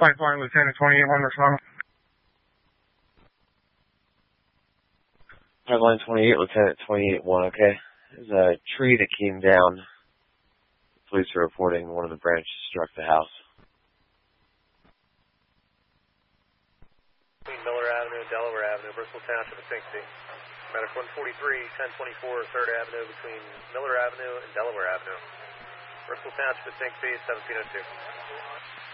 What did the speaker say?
Pipeline, Lieutenant 28-1, respond. Pipeline 28, Lieutenant 28-1, okay. There's a tree that came down. Police are reporting one of the branches struck the house. Between Miller Avenue and Delaware Avenue, Bristol Township and St. Pete. Medic 143, 1024, 3rd Avenue between Miller Avenue and Delaware Avenue. Bristol Township and St. Pete, 1702.